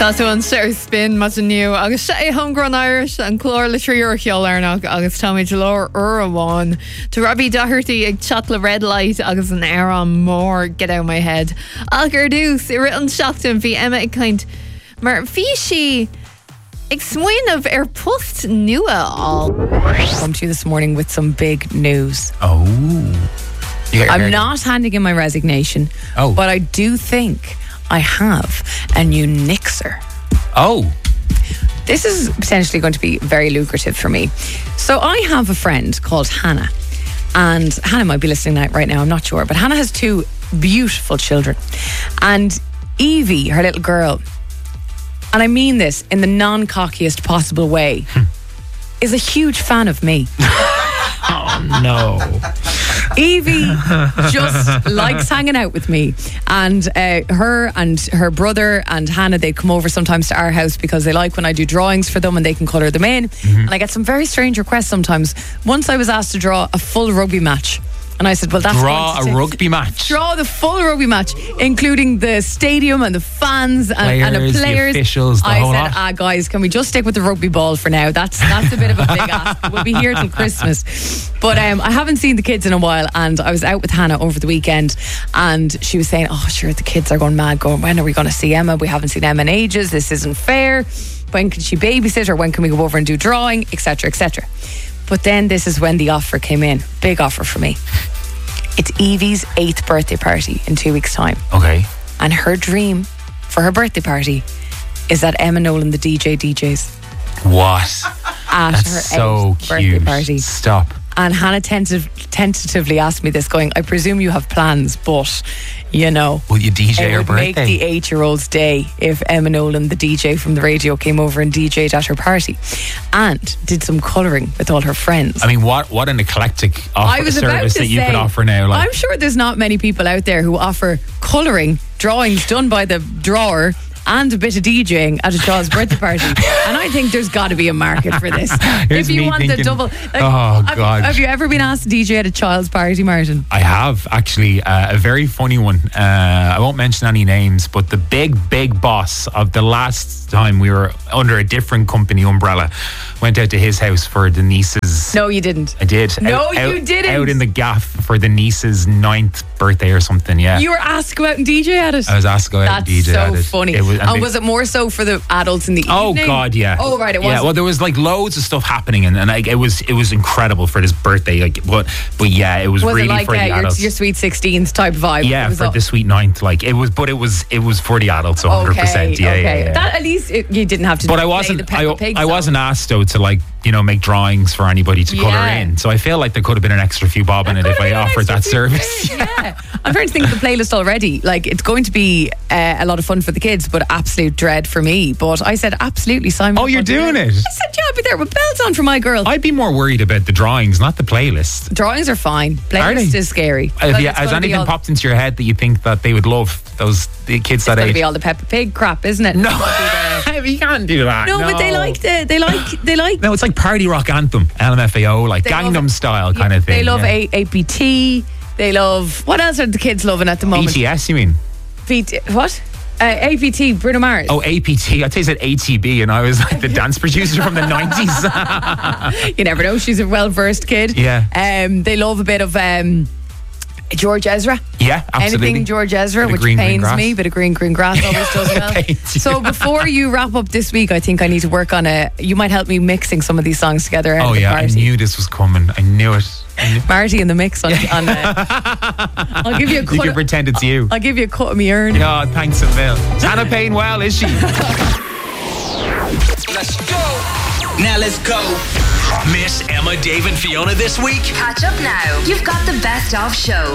Tá an sé spin mas aniu agus sé homegrown Irish an chlór le tríúr cheolárnach agus táid lór amháin. To Robbie Doherty ag chat le red light agus an air an mór get out my head. Algur dús I rit an seachtain bhí Emma ag caint mar bhí si ag smuoinmh ar post nua all. Come to you this morning with some big news. Oh. I'm not handing in my resignation, but I do think I have a new nixer. Oh. This is potentially going to be very lucrative for me. So I have a friend called Hannah, and Hannah might be listening right now, I'm not sure, but Hannah has two beautiful children. And Evie, her little girl, and I mean this in the non-cockiest possible way, is a huge fan of me. Oh, no. Evie just likes hanging out with me, and her and her brother and Hannah, they come over sometimes to our house because they like when I do drawings for them and they can colour them in. And I get some very strange requests sometimes. Once I was asked to draw a full rugby match, and I said, well, that's Draw a rugby match. Draw the full rugby match, including the stadium and the fans and the players. The officials, the I whole said, lot. guys, can we just stick with the rugby ball for now? That's a bit of a big ask. We'll be here till Christmas. But I haven't seen the kids in a while, and I was out with Hannah over the weekend, and she was saying, oh, sure, the kids are going mad, going, when are we going to see Emma? We haven't seen Emma in ages. This isn't fair. When can she babysit, or when can we go over and do drawing, etc., etc. But then this is when the offer came in. Big offer for me. It's Evie's 8th birthday party in 2 weeks' time. Okay. And her dream for her birthday party is that Emma Nolan, the DJ, DJs. What? At That's her so 8th birthday cute. party. Stop. And Hannah tentatively asked me this, going, I presume you have plans, but, you know, Will you DJ it her would birthday? make the 8-year-old's day if Emma Nolan, the DJ from the radio, came over and DJ'd at her party and did some colouring with all her friends. I mean, what an eclectic I was about service to that you say, could offer now. Like, I'm sure there's not many people out there who offer colouring drawings done by the drawer and a bit of DJing at a child's birthday party. And I think there's got to be a market for this. Here's If you me want the thinking, double... oh, God. Have you ever been asked to DJ at a child's party, Martin? I have, actually, a very funny one. I won't mention any names, but the big boss of the last time we were under a different company umbrella went out to his house for the niece's... No, you didn't. I did. No, you didn't. Out in the gaff for the niece's 9th birthday or something, yeah. You were asked to go out and DJ at it? I was asked to go out and DJ at it. That's so funny. And was it more so for the adults in the evening? Oh, God, yeah. Oh, right, it was. Yeah, well, there was like loads of stuff happening, and like, it was incredible for this birthday. Like, but yeah, it was really it like for the adults. your sweet 16s type vibe? Yeah, for the sweet 9th. Like, it was for the adults, 100%. Okay. Yeah. That, at least you didn't have to. But I wasn't asked though to, like, you know, make drawings for anybody to colour in. So I feel like there could have been an extra few bob in it if I offered that service. Yeah. I'm trying to think of the playlist already. Like, it's going to be a lot of fun for the kids, but absolute dread for me. But I said, absolutely, Simon. Oh, you're doing it? I said, yeah, I'll be there with bells on for my girl. I'd be more worried about the drawings, not the playlist. Drawings are fine. Playlist is scary. Has anything popped into your head that you think that they would love, the kids that age? It's going to be all the Peppa Pig crap, isn't it? No, you can't do that. No, but they like. No, it's like party rock anthem, LMFAO, like Gangnam Style kind of thing. They love APT. They love, what else are the kids loving at the moment? BTS, you mean? What? APT, Bruno Mars. Oh, APT. I thought you said ATB, and I was like the dance producer from the 90s. You never know. She's a well-versed kid. Yeah. They love a bit of George Ezra. Yeah, absolutely. Anything George Ezra, which green pains grass. me. Bit of green grass always does well. So before you wrap up this week, I think I need to work on you might help me mixing some of these songs together. Oh yeah, I knew this was coming. I knew it. Marty in the mix on I'll give you a cut. You can pretend it's you. I'll give you a cut of me urn. Oh, thanks a mil. Is Hannah paying well, is she? Let's go. Now let's go. Miss Emma, Dave and Fiona this week? Catch up now. You've got the best of show.